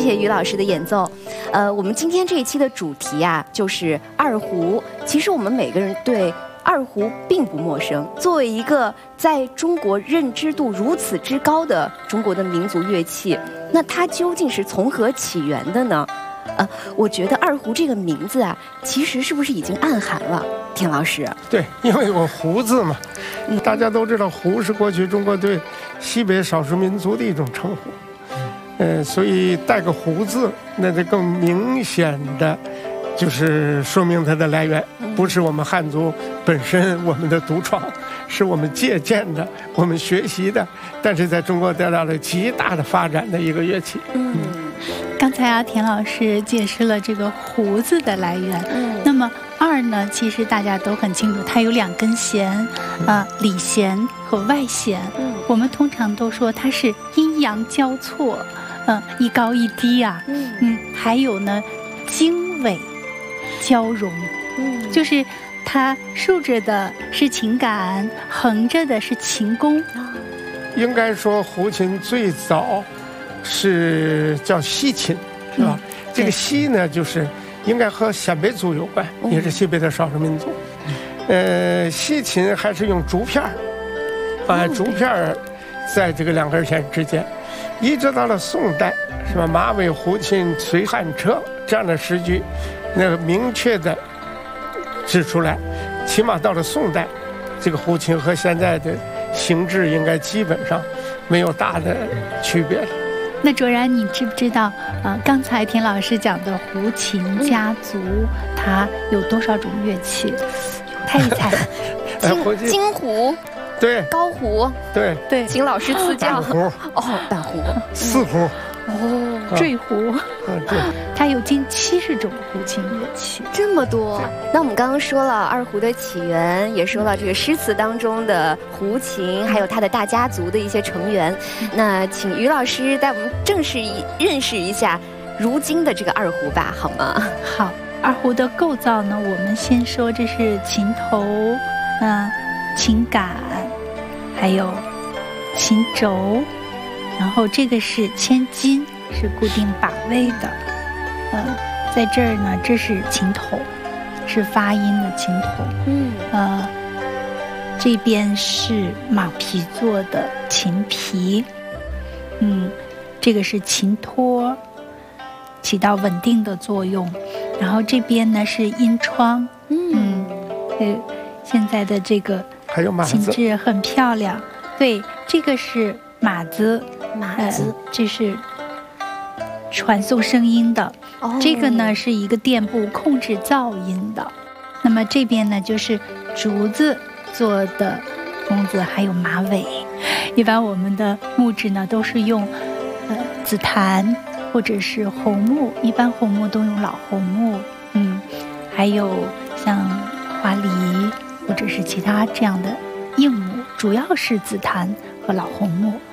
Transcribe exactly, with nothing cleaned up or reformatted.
谢于老师的演奏。呃，我们今天这一期的主题啊，就是二胡。其实我们每个人对二胡并不陌生。作为一个在中国认知度如此之高的中国的民族乐器，那它究竟是从何起源的呢？呃，我觉得二胡这个名字啊，其实是不是已经暗含了？田老师， 对，因为有胡字嘛，大家都知道胡是过去中国对西北少数民族的一种称呼，呃，所以带个胡字，那就更明显的就是说明它的来源，不是我们汉族本身我们的独创，是我们借鉴的，我们学习的，但是在中国得到了极大的发展的一个乐器。 嗯，刚才啊，田老师解释了这个胡字的来源。嗯，那么二呢，其实大家都很清楚，它有两根弦，啊、呃，里弦和外弦。嗯，我们通常都说它是阴阳交错，嗯、呃，一高一低啊。嗯嗯，还有呢，经纬交融。嗯，就是它竖着的是情感，横着的是琴弓。 应该说胡琴最早是叫西琴，是吧？嗯、这个西呢，就是应该和鲜卑族有关，嗯、也是西北的少数民族。嗯、呃，西琴还是用竹片儿，把竹片儿在这个两根弦之间，一直到了宋代，是吧？马尾胡琴随汉车这样的诗句，那个明确的指出来，起码到了宋代，这个胡琴和现在的形制应该基本上没有大的区别了。 那卓然，你知不知道，呃，刚才田老师讲的胡琴家族，嗯、它有多少种乐器？猜一猜。 金金胡， 对， 高胡， 对对，请老师赐教。 胡， 哦，大胡， 四胡。 哦，坠胡， 嗯，对， 它有近七十种胡琴乐器， 这么多。那我们刚刚说了二胡的起源，也说了这个诗词当中的胡琴，还有它的大家族的一些成员。那请于老师带我们正式认识一下如今的这个二胡吧，好吗？ 好，二胡的构造呢，我们先说这是琴头，嗯、呃，琴杆，还有琴轴。然后这个是千斤，是固定把位的，呃，在这儿呢，这是琴头，是发音的琴头，嗯，呃，这边是马皮做的琴皮，嗯，这个是琴托，起到稳定的作用。然后这边呢是音窗，嗯，呃，现在的这个琴质很漂亮，对，这个是马子。马子、呃，这是传送声音的、哦、这个呢是一个垫部控制噪音的。那么这边呢就是竹子做的弓子，还有马尾。一般我们的木质呢都是用呃紫檀或者是红木，一般红木都用老红木，嗯，还有像花梨或者是其他这样的硬木，主要是紫檀和老红木。